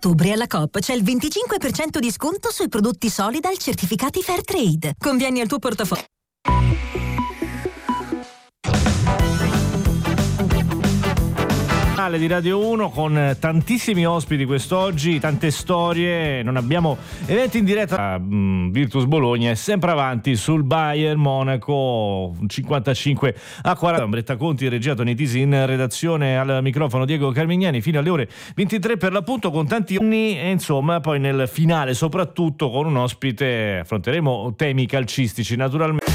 ottobre alla Coop c'è il 25% di sconto sui prodotti Solidal certificati Fairtrade. Convieni al tuo portafoglio. Di Radio 1 con tantissimi ospiti quest'oggi, tante storie, non abbiamo eventi in diretta. Virtus Bologna è sempre avanti sul Bayern Monaco 55-40. Ombretta Conti, regia Tony Tisin, redazione al microfono Diego Carmignani fino alle ore 23 per l'appunto, con tanti anni, e insomma poi nel finale soprattutto con un ospite affronteremo temi calcistici naturalmente.